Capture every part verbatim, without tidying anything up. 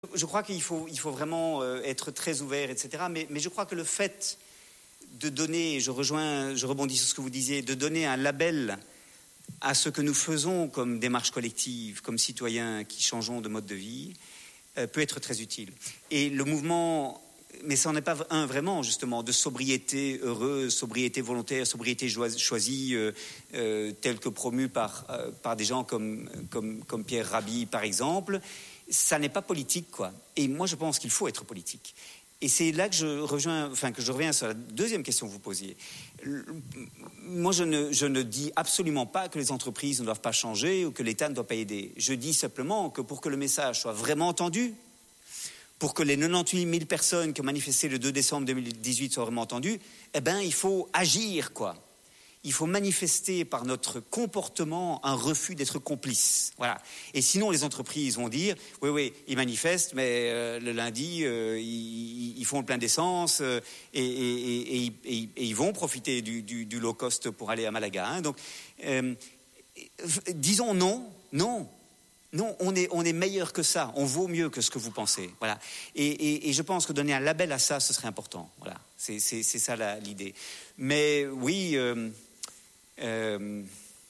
Je crois qu'il faut, il faut vraiment être très ouvert, et cetera. Mais, mais je crois que le fait de donner, je rejoins, je rebondis sur ce que vous disiez, de donner un label à ce que nous faisons comme démarche collective, comme citoyens qui changeons de mode de vie, euh, peut être très utile. Et le mouvement, mais ça n'en est pas un vraiment, justement, de sobriété heureuse, sobriété volontaire, sobriété choisie, euh, euh, telle que promue par, euh, par des gens comme, comme, comme Pierre Rabhi, par exemple. Ça n'est pas politique, quoi. Et moi, je pense qu'il faut être politique. Et c'est là que je rejoins, enfin, que je reviens sur la deuxième question que vous posiez. Moi, je ne, je ne dis absolument pas que les entreprises ne doivent pas changer ou que l'État ne doit pas aider. Je dis simplement que pour que le message soit vraiment entendu, pour que les quatre-vingt-dix-huit mille personnes qui ont manifesté le deux décembre deux mille dix-huit soient vraiment entendues, eh ben, il faut agir, quoi. Il faut manifester par notre comportement un refus d'être complice. Voilà. Et sinon, les entreprises vont dire, oui, oui, ils manifestent, mais euh, le lundi, euh, ils, ils font le plein d'essence euh, et, et, et, et, et, et ils vont profiter du, du, du low cost pour aller à Malaga. Hein. Donc, euh, disons non, non. Non, on est, on est meilleur que ça. On vaut mieux que ce que vous pensez. Voilà. Et, et, et je pense que donner un label à ça, ce serait important. Voilà. C'est, c'est, c'est ça la, l'idée. Mais oui... Euh, Euh,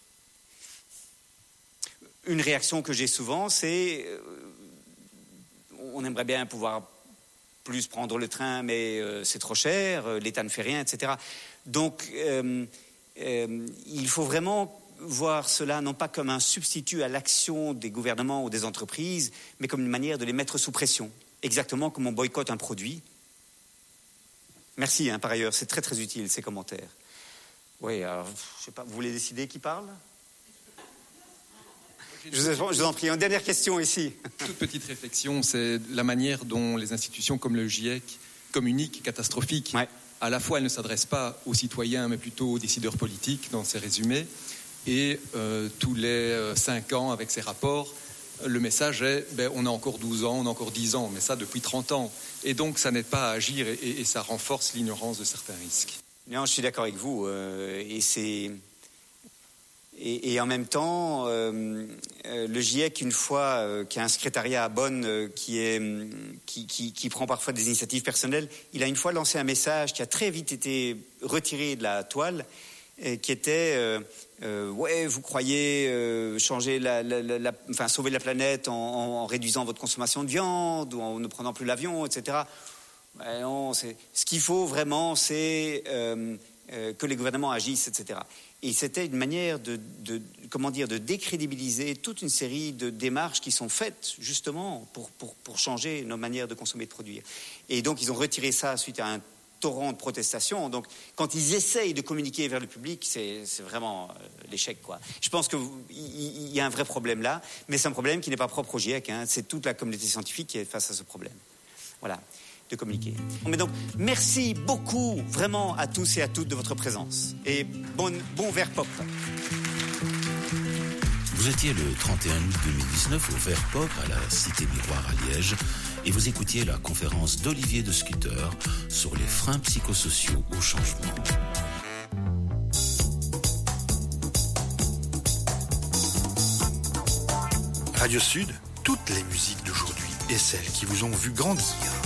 une réaction que j'ai souvent, c'est euh, on aimerait bien pouvoir plus prendre le train, mais euh, c'est trop cher, euh, l'État ne fait rien, et cetera. Donc, euh, euh, il faut vraiment voir cela non pas comme un substitut à l'action des gouvernements ou des entreprises, mais comme une manière de les mettre sous pression. Exactement comme on boycotte un produit. Merci, hein, par ailleurs, c'est très très utile, ces commentaires. Oui, alors, je sais pas, vous voulez décider qui parle ? Je vous, je vous en prie, une dernière question ici. Toute petite réflexion, c'est la manière dont les institutions comme le GIEC communiquent catastrophique. Ouais. À la fois, elles ne s'adressent pas aux citoyens, mais plutôt aux décideurs politiques dans ces résumés. Et euh, tous les cinq ans, avec ces rapports, le message est ben, on a encore douze ans, on a encore dix ans, mais ça depuis trente ans. Et donc, ça n'aide pas à agir et, et, et ça renforce l'ignorance de certains risques. Non, je suis d'accord avec vous. Euh, et, c'est... Et, et en même temps, euh, euh, le GIEC, une fois, euh, qui a un secrétariat à Bonn, euh, qui, est, qui, qui, qui prend parfois des initiatives personnelles, il a une fois lancé un message qui a très vite été retiré de la toile, euh, qui était euh, euh, ouais, vous croyez euh, changer la, la, la, la, enfin, sauver la planète en, en, en réduisant votre consommation de viande ou en ne prenant plus l'avion, et cetera. Ben non, c'est... Ce qu'il faut vraiment, c'est euh, euh, que les gouvernements agissent, et cetera. Et c'était une manière de, de, comment dire, de décrédibiliser toute une série de démarches qui sont faites justement pour, pour, pour changer nos manières de consommer et de produire. Et donc, ils ont retiré ça suite à un torrent de protestations. Donc, quand ils essayent de communiquer vers le public, c'est, c'est vraiment euh, l'échec, quoi. Je pense qu'il y, y a un vrai problème là, mais c'est un problème qui n'est pas propre au GIEC. Hein. C'est toute la communauté scientifique qui est face à ce problème. Voilà. De communiquer. Mais donc, merci beaucoup vraiment à tous et à toutes de votre présence. Et bon, bon verre pop. Vous étiez le trente et un août deux mille dix-neuf au Verre Pop à la Cité Miroir à Liège et vous écoutiez la conférence d'Olivier de Scutter sur les freins psychosociaux au changement. Radio Sud, toutes les musiques d'aujourd'hui et celles qui vous ont vu grandir.